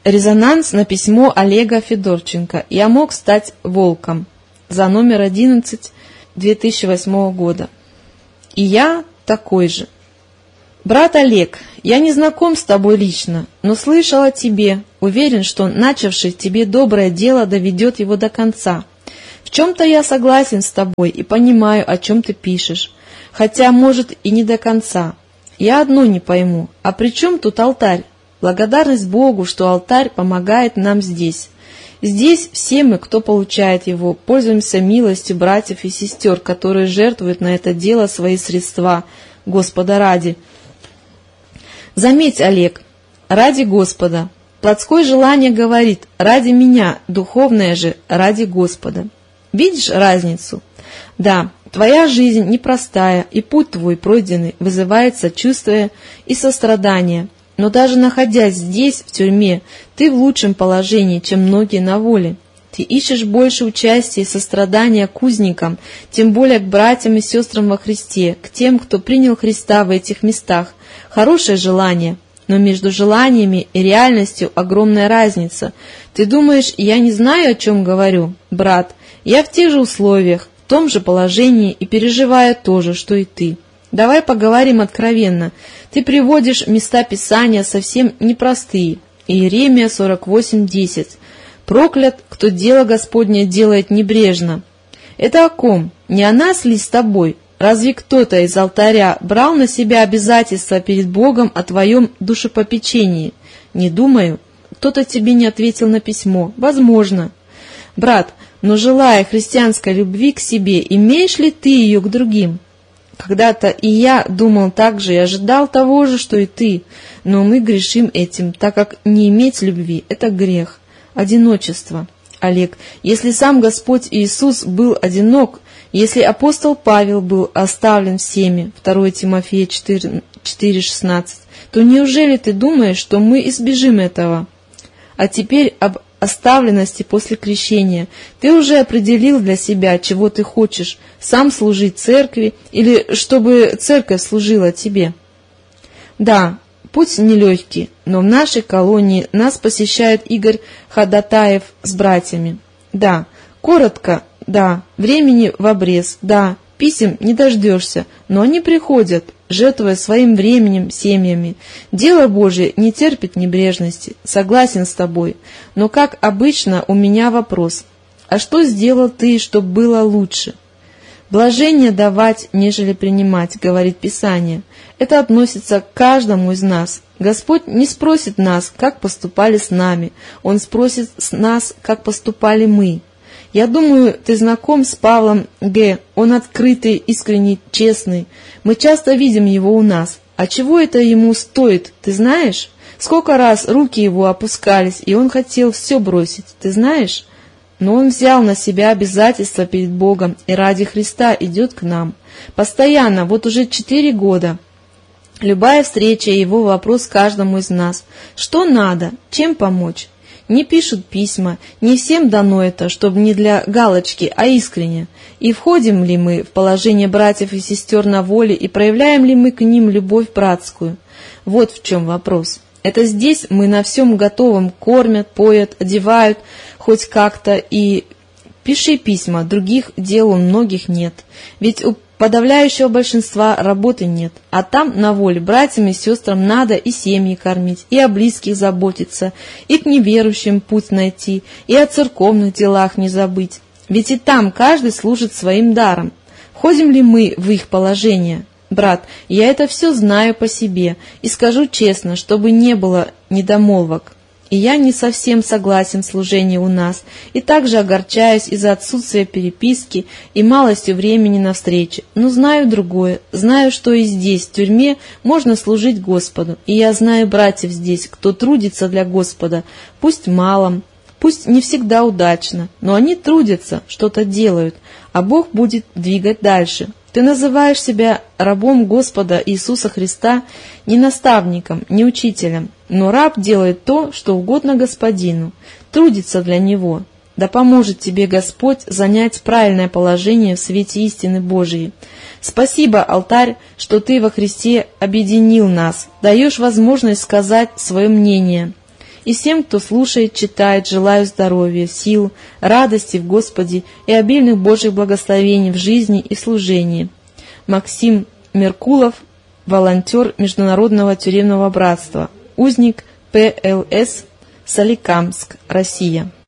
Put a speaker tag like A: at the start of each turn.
A: Резонанс на письмо Олега Федорченко «Я мог стать волком» за номер 11 2008 года. И я такой же. Брат Олег, я не знаком с тобой лично, но слышал о тебе, уверен, что начавший в тебе доброе дело доведет его до конца. В чем-то я согласен с тобой и понимаю, о чем ты пишешь, хотя, может, и не до конца. Я одно не пойму, а при чем тут алтарь? Благодарность Богу, что алтарь помогает нам здесь. Здесь все мы, кто получает его, пользуемся милостью братьев и сестер, которые жертвуют на это дело свои средства, Господа ради. Заметь, Олег, ради Господа. Плотское желание говорит «ради меня», духовное же «ради Господа». Видишь разницу? Да, твоя жизнь непростая, и путь твой пройденный вызывает сочувствие и сострадание. Но даже находясь здесь, в тюрьме, ты в лучшем положении, чем многие на воле. Ты ищешь больше участия и сострадания к узникам, тем более к братьям и сестрам во Христе, к тем, кто принял Христа в этих местах. Хорошее желание, но между желаниями и реальностью огромная разница. Ты думаешь, я не знаю, о чем говорю? Брат, я в тех же условиях, в том же положении и переживаю то же, что и ты. Давай поговорим откровенно. Ты приводишь места Писания совсем непростые. Иеремия 48:10. «Проклят, кто дело Господне делает небрежно». Это о ком? Не о нас ли с тобой? Разве кто-то из алтаря брал на себя обязательства перед Богом о твоем душепопечении? Не думаю. Кто-то тебе не ответил на письмо. Возможно. Брат, но желая христианской любви к себе, имеешь ли ты ее к другим? Когда-то и я думал так же и ожидал того же, что и ты, но мы грешим этим, так как не иметь любви – это грех, одиночество. Олег, если сам Господь Иисус был одинок, если апостол Павел был оставлен всеми, 2 Тимофея 4:16, то неужели ты думаешь, что мы избежим этого? А теперь об оставленности после крещения. Ты уже определил для себя, чего ты хочешь, сам служить церкви или чтобы церковь служила тебе. Да, путь нелегкий, но в нашей колонии нас посещает Игорь Ходатаев с братьями. Да, коротко, да, времени в обрез, да, писем не дождешься, но они приходят, жертвуя своим временем, семьями. Дело Божие не терпит небрежности, согласен с тобой. Но, как обычно, у меня вопрос. А что сделал ты, чтобы было лучше? Блажение давать, нежели принимать, говорит Писание. Это относится к каждому из нас. Господь не спросит нас, как поступали с нами. Он спросит с нас, как поступали мы. Я думаю, ты знаком с Павлом Г. Он открытый, искренний, честный. Мы часто видим его у нас. А чего это ему стоит, ты знаешь? Сколько раз руки его опускались, и он хотел все бросить, ты знаешь? Но он взял на себя обязательства перед Богом и ради Христа идет к нам. Постоянно, вот уже 4 года. Любая встреча и его вопрос каждому из нас. Что надо? Чем помочь? Не пишут письма, не всем дано это, чтобы не для галочки, а искренне. И входим ли мы в положение братьев и сестер на воле, и проявляем ли мы к ним любовь братскую? Вот в чем вопрос. Это здесь мы на всем готовом кормят, поят, одевают хоть как-то, и пиши письма, других дел у многих нет. Ведь у подавляющего большинства работы нет, а там на воле братьям и сестрам надо и семьи кормить, и о близких заботиться, и к неверующим путь найти, и о церковных делах не забыть. Ведь и там каждый служит своим даром. Входим ли мы в их положение? Брат, я это все знаю по себе, и скажу честно, чтобы не было недомолвок. И я не совсем согласен в служении у нас, и также огорчаюсь из-за отсутствия переписки и малостью времени на встречи. Но знаю другое, знаю, что и здесь, в тюрьме, можно служить Господу, и я знаю братьев здесь, кто трудится для Господа, пусть малом, пусть не всегда удачно, но они трудятся, что-то делают, а Бог будет двигать дальше. Ты называешь себя рабом Господа Иисуса Христа, не наставником, не учителем, но раб делает то, что угодно Господину, трудится для Него. Да поможет тебе Господь занять правильное положение в свете истины Божией. Спасибо, алтарь, что Ты во Христе объединил нас, даешь возможность сказать свое мнение. И всем, кто слушает, читает, желаю здоровья, сил, радости в Господе и обильных Божьих благословений в жизни и служении. Максим Меркулов, волонтер Международного тюремного братства, узник ПЛС, Соликамск, Россия.